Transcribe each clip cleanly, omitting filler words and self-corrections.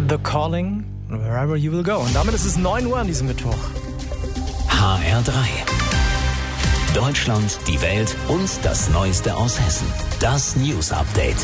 The Calling, Wherever You Will Go. Und damit ist es 9 Uhr an diesem Mittwoch. HR3. Deutschland, die Welt und das Neueste aus Hessen. Das News Update.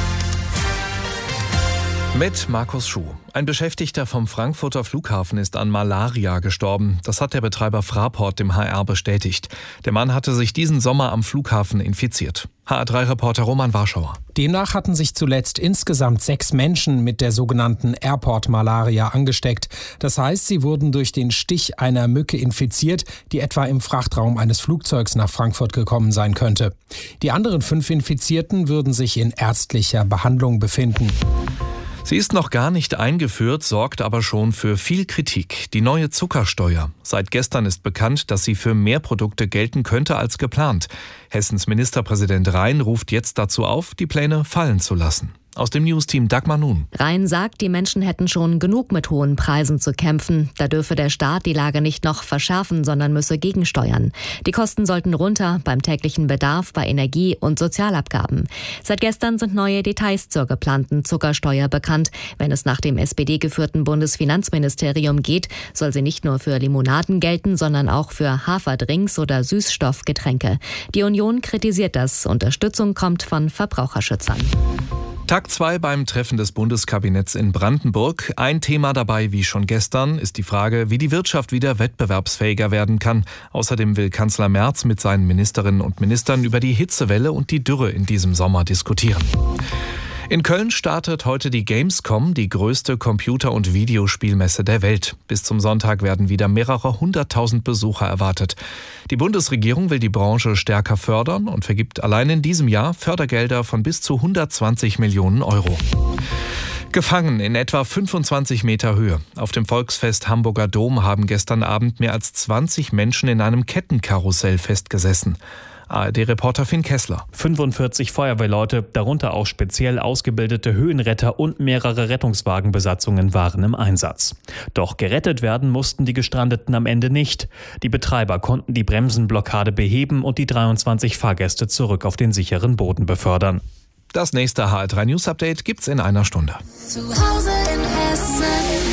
Mit Markus Schuh. Ein Beschäftigter vom Frankfurter Flughafen ist an Malaria gestorben. Das hat der Betreiber Fraport dem HR bestätigt. Der Mann hatte sich diesen Sommer am Flughafen infiziert. HR3-Reporter Roman Warschauer. Demnach hatten sich zuletzt insgesamt 6 Menschen mit der sogenannten Airport-Malaria angesteckt. Das heißt, sie wurden durch den Stich einer Mücke infiziert, die etwa im Frachtraum eines Flugzeugs nach Frankfurt gekommen sein könnte. Die anderen 5 Infizierten würden sich in ärztlicher Behandlung befinden. Sie ist noch gar nicht eingeführt, sorgt aber schon für viel Kritik. Die neue Zuckersteuer. Seit gestern ist bekannt, dass sie für mehr Produkte gelten könnte als geplant. Hessens Ministerpräsident Rhein ruft jetzt dazu auf, die Pläne fallen zu lassen. Aus dem News-Team Dagmar Nun. Rhein sagt, die Menschen hätten schon genug mit hohen Preisen zu kämpfen. Da dürfe der Staat die Lage nicht noch verschärfen, sondern müsse gegensteuern. Die Kosten sollten runter beim täglichen Bedarf, bei Energie- und Sozialabgaben. Seit gestern sind neue Details zur geplanten Zuckersteuer bekannt. Wenn es nach dem SPD-geführten Bundesfinanzministerium geht, soll sie nicht nur für Limonaden gelten, sondern auch für Haferdrinks oder Süßstoffgetränke. Die Union kritisiert das. Unterstützung kommt von Verbraucherschützern. Tag 2 beim Treffen des Bundeskabinetts in Brandenburg. Ein Thema dabei, wie schon gestern, ist die Frage, wie die Wirtschaft wieder wettbewerbsfähiger werden kann. Außerdem will Kanzler Merz mit seinen Ministerinnen und Ministern über die Hitzewelle und die Dürre in diesem Sommer diskutieren. In Köln startet heute die Gamescom, die größte Computer- und Videospielmesse der Welt. Bis zum Sonntag werden wieder mehrere 100.000 Besucher erwartet. Die Bundesregierung will die Branche stärker fördern und vergibt allein in diesem Jahr Fördergelder von bis zu 120 Millionen Euro. Gefangen in etwa 25 Meter Höhe. Auf dem Volksfest Hamburger Dom haben gestern Abend mehr als 20 Menschen in einem Kettenkarussell festgesessen. ARD-Reporter Finn Kessler. 45 Feuerwehrleute, darunter auch speziell ausgebildete Höhenretter und mehrere Rettungswagenbesatzungen waren im Einsatz. Doch gerettet werden mussten die Gestrandeten am Ende nicht. Die Betreiber konnten die Bremsenblockade beheben und die 23 Fahrgäste zurück auf den sicheren Boden befördern. Das nächste HR3 News Update gibt's in einer Stunde. Zu Hause in Hessen.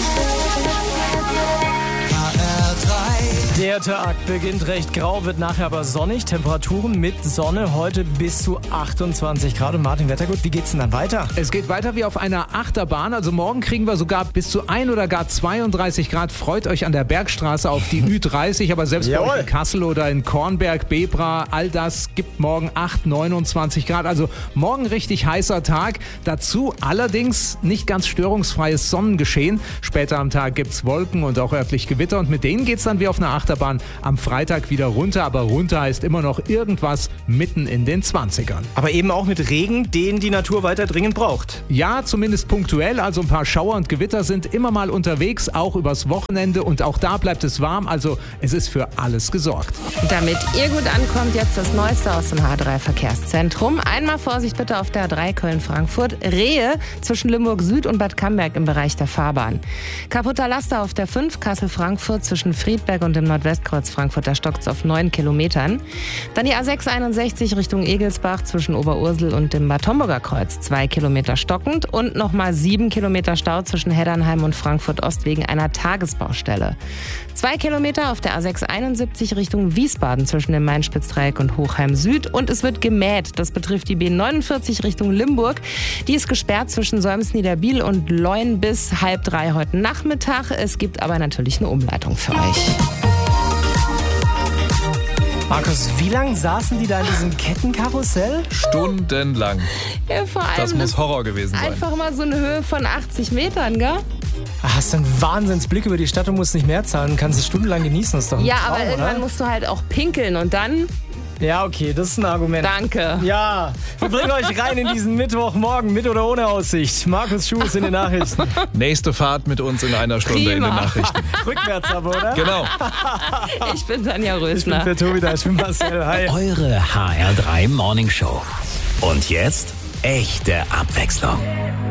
Der Tag beginnt recht grau, wird nachher aber sonnig. Temperaturen mit Sonne heute bis zu 28 Grad. Und Martin Wettergut, wie geht's denn dann weiter? Es geht weiter wie auf einer Achterbahn. Also morgen kriegen wir sogar bis zu 1 oder gar 32 Grad. Freut euch an der Bergstraße auf die Ü30. Aber selbst bei euch in Kassel oder in Kornberg, Bebra, all das gibt morgen 8, 29 Grad. Also morgen richtig heißer Tag. Dazu allerdings nicht ganz störungsfreies Sonnengeschehen. Später am Tag gibt's Wolken und auch örtlich Gewitter. Und mit denen geht's dann wie auf einer Achterbahn am Freitag wieder runter, aber runter heißt immer noch irgendwas mitten in den 20ern. Aber eben auch mit Regen, den die Natur weiter dringend braucht. Ja, zumindest punktuell, also ein paar Schauer und Gewitter sind immer mal unterwegs, auch übers Wochenende und auch da bleibt es warm, also es ist für alles gesorgt. Damit ihr gut ankommt, jetzt das Neueste aus dem H3 Verkehrszentrum. Einmal Vorsicht bitte auf der A3 Köln-Frankfurt. Rehe zwischen Limburg Süd und Bad Camberg im Bereich der Fahrbahn. Kaputter Laster auf der 5 Kassel-Frankfurt zwischen Friedberg und dem Nordwestkreuz Frankfurt, da stockt's auf 9 Kilometern. Dann die A661 Richtung Egelsbach zwischen Oberursel und dem Bad Homburger Kreuz, 2 Kilometer stockend und nochmal 7 Kilometer Stau zwischen Heddernheim und Frankfurt Ost wegen einer Tagesbaustelle. 2 Kilometer auf der A671 Richtung Wiesbaden zwischen dem Main-Spitz-Dreieck und Hochheim Süd und es wird gemäht. Das betrifft die B49 Richtung Limburg. Die ist gesperrt zwischen Solms-Niederbiel und Leun bis 2:30 heute Nachmittag. Es gibt aber natürlich eine Umleitung für euch. Markus, wie lange saßen die da in diesem Kettenkarussell? Stundenlang. Ja, vor allem Das muss Horror gewesen sein. einfach mal so eine Höhe von 80 Metern, gell? Hast du einen Wahnsinnsblick über die Stadt und musst nicht mehr zahlen. Kannst es stundenlang genießen, das ist doch ein Ja, Traum, aber irgendwann oder? musst du halt auch pinkeln und dann... Ja, okay, das ist ein Argument. Danke. Ja, wir bringen euch rein in diesen Mittwochmorgen mit oder ohne Aussicht. Markus Schuh ist in den Nachrichten. Nächste Fahrt mit uns in einer Stunde in den Prima. Nachrichten. Rückwärts aber, oder? Genau. Ich bin Tanja Ich bin Rösner. für Tobi da, ich bin Marcel. Hi. Eure HR3 Morning Show. Und jetzt echte Abwechslung.